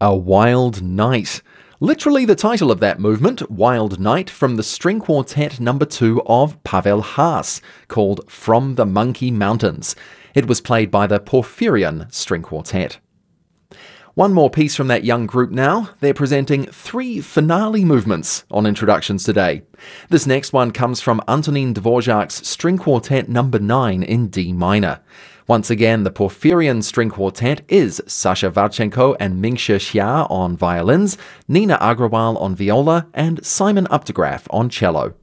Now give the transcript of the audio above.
A Wild Night. Literally the title of that movement, Wild Night, from the string quartet number 2 of Pavel Haas, called From the Monkey Mountains. It was played by the Porphyrion String Quartet. One more piece from that young group now. They're presenting 3 finale movements on introductions today. This next one comes from Antonin Dvorak's String Quartet number 9 in D minor. Once again, the Porphyrion String Quartet is Sasha Varchenko and Mingxia Xia on violins, Nina Agrawal on viola, and Simon Updegraff on cello.